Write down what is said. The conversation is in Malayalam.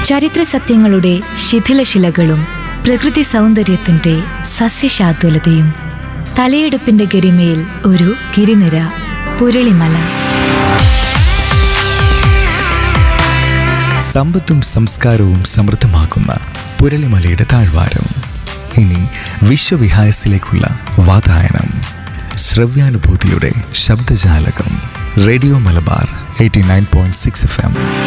ചരിത്ര സത്യങ്ങളുടെ ശിഥിലശിലകളും പ്രകൃതി സൗന്ദര്യത്തിന്റെ സസ്യശാതുലതയും തലയെടുപ്പിന്റെ ഗരിമയിൽ ഒരു ഗിരിനിര പുരളിമല. സമ്പത്തും സംസ്കാരവും സമൃദ്ധമാക്കുന്ന പുരളിമലയുടെ താഴ്വാരം. ഇനി വിശ്വവിഹായസിലേക്കുള്ള വാതായനം. ശ്രവ്യാനുഭൂതിയുടെ ശബ്ദജാലകം. Radio Malabar 89.6 FM.